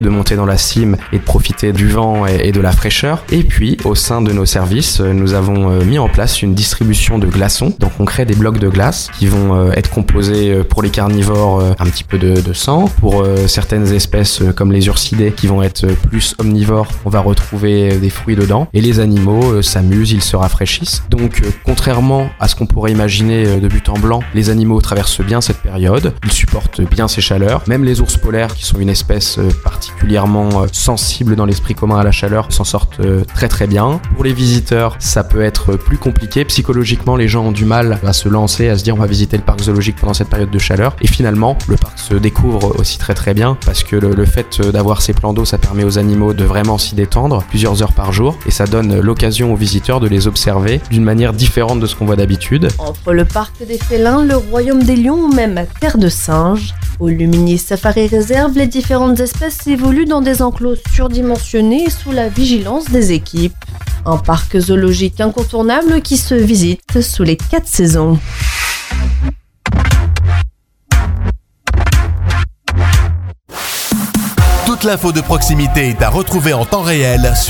de monter dans la cime et de profiter du vent et de la fraîcheur. Et puis, au sein de nos services, nous avons mis en place une distribution de glaçons. Donc, on crée des blocs de glace qui vont être composés pour les carnivores un petit peu de sang. Pour certaines espèces comme les ursidés qui vont être plus omnivores, on va retrouver des fruits dedans. Et les animaux s'amusent, ils se rafraîchissent. Donc, contrairement à ce qu'on pourrait imaginer de but en blanc, les animaux traversent bien cette période. Ils supportent bien ces chaleurs. Même les ours polaires, qui sont une espèce particulièrement sensible dans l'esprit commun à la chaleur, s'en sortent très très bien. Pour les visiteurs, ça peut être plus compliqué. Psychologiquement, les gens ont du mal à se lancer, à se dire on va visiter le parc zoologique pendant cette période de chaleur. Et finalement, le parc se découvre aussi très très bien parce que le fait d'avoir ces plans d'eau, ça permet aux animaux de vraiment s'y détendre plusieurs heures par jour et ça donne l'occasion aux visiteurs de les observer d'une manière différente de ce qu'on voit d'habitude. Entre le parc des félins, le royaume des lions ou même Terre de singes, au Lumini Safari Reserve, les différentes espèces évoluent dans des enclos surdimensionnés sous la vigilance des équipes. Un parc zoologique incontournable qui se visite sous les 4 saisons. Toute l'info de proximité est à retrouver en temps réel sur